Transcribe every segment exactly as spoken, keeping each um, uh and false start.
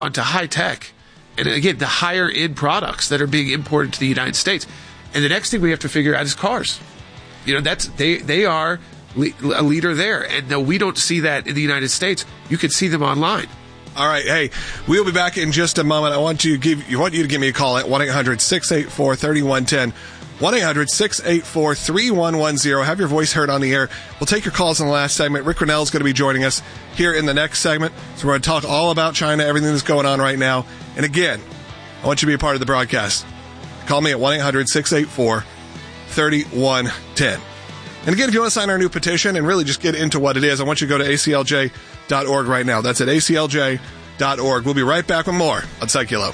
onto high tech. And again, the higher end products that are being imported to the United States. And the next thing we have to figure out is cars. You know, that's, they, they are le- a leader there. And no, we don't see that in the United States. You can see them online. All right. Hey, we'll be back in just a moment. I want to give you want you to give me a call at one eight hundred six eight four three one one zero. one eight hundred six eight four three one one zero. Have your voice heard on the air. We'll take your calls in the last segment. Rick Grenell is going to be joining us here in the next segment. So we're going to talk all about China, everything that's going on right now. And again, I want you to be a part of the broadcast. Call me at one eight hundred six eight four three one one zero. And again, if you want to sign our new petition and really just get into what it is, I want you to go to A C L J dot org right now. That's at A C L J dot org. We'll be right back with more on Seculo.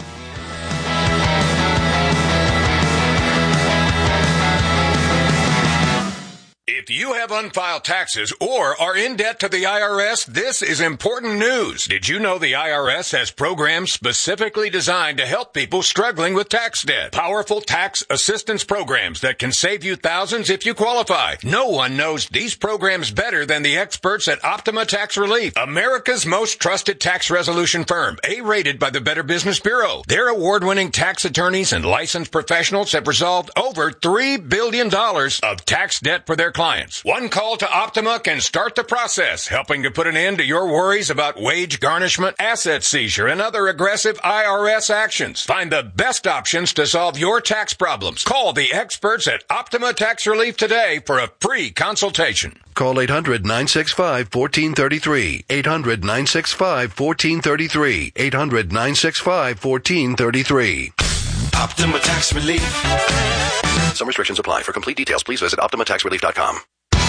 If you have unfiled taxes or are in debt to the I R S, this is important news. Did you know the I R S has programs specifically designed to help people struggling with tax debt? Powerful tax assistance programs that can save you thousands if you qualify. No one knows these programs better than the experts at Optima Tax Relief, America's most trusted tax resolution firm, A-rated by the Better Business Bureau. Their award-winning tax attorneys and licensed professionals have resolved over three billion dollars of tax debt for their clients. One call to Optima can start the process, helping to put an end to your worries about wage garnishment, asset seizure, and other aggressive I R S actions. Find the best options to solve your tax problems. Call the experts at Optima Tax Relief today for a free consultation. Call eight hundred nine six five one four three three. eight hundred nine six five one four three three. eight hundred nine six five one four three three. Optima Tax Relief. Some restrictions apply. For complete details, please visit optima tax relief dot com.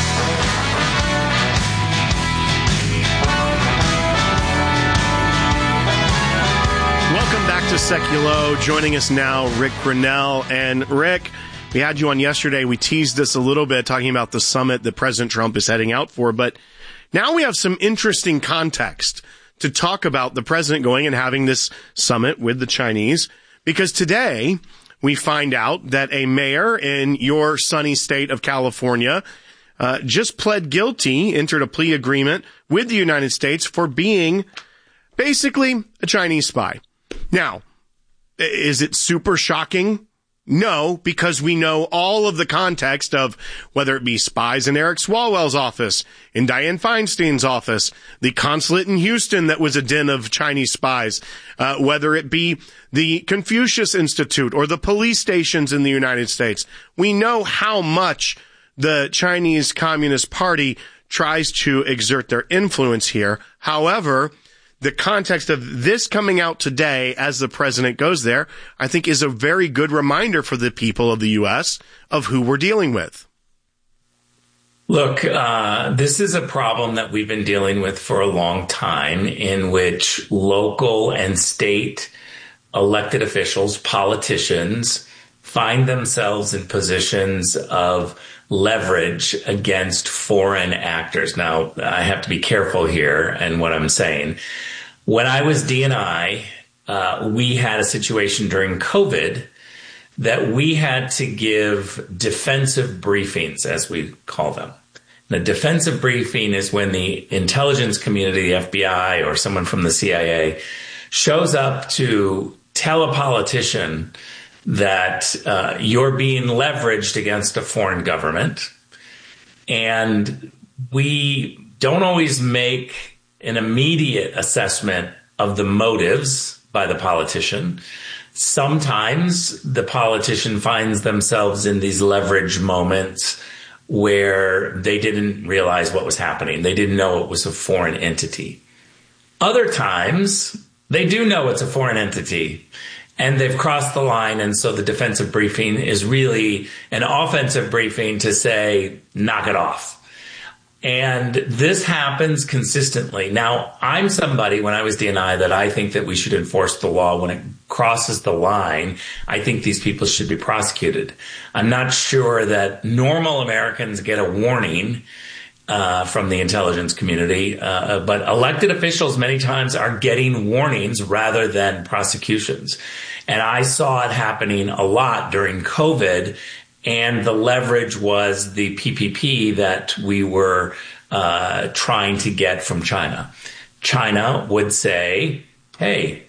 Welcome back to Seculo. Joining us now, Rick Grenell. And Rick, we had you on yesterday. We teased this a little bit, talking about the summit that President Trump is heading out for. But now we have some interesting context to talk about the president going and having this summit with the Chinese. Because today we find out that a mayor in your sunny state of California uh, just pled guilty, entered a plea agreement with the United States for being basically a Chinese spy. Now, is it super shocking? No, because we know all of the context of whether it be spies in Eric Swalwell's office, in Dianne Feinstein's office, the consulate in Houston that was a den of Chinese spies, uh, whether it be the Confucius Institute or the police stations in the United States. We know how much the Chinese Communist Party tries to exert their influence here. However, the context of this coming out today as the president goes there, I think is a very good reminder for the people of the U S of who we're dealing with. Look, uh, this is a problem that we've been dealing with for a long time, in which local and state elected officials, politicians, find themselves in positions of leverage against foreign actors. Now, I have to be careful here and what I'm saying. When I was D and I, uh, we had a situation during COVID that we had to give defensive briefings, as we call them. The defensive briefing is when the intelligence community, the F B I or someone from the C I A, shows up to tell a politician that uh, you're being leveraged against a foreign government. And we don't always make an immediate assessment of the motives by the politician. Sometimes the politician finds themselves in these leverage moments where they didn't realize what was happening. They didn't know it was a foreign entity. Other times, they do know it's a foreign entity, and they've crossed the line, and so the defensive briefing is really an offensive briefing to say, knock it off. And this happens consistently. Now, I'm somebody, when I was D and I, that I think that we should enforce the law. When it crosses the line, I think these people should be prosecuted. I'm not sure that normal Americans get a warning uh, from the intelligence community, uh, but elected officials many times are getting warnings rather than prosecutions. And I saw it happening a lot during COVID. And the leverage was the P P P that we were uh, trying to get from China. China would say, hey,